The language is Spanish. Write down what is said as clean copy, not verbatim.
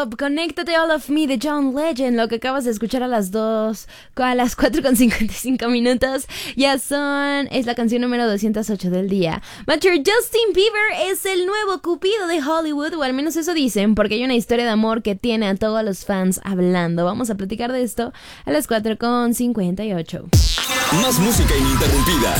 Up, Conéctate All of Me de John Legend. Lo que acabas de escuchar a las 4:55 es la canción número 208 del día. Mature Justin Bieber es el nuevo cupido de Hollywood, o al menos eso dicen, porque hay una historia de amor que tiene a todos los fans hablando. Vamos a platicar de esto a las 4:58. Más música ininterrumpida.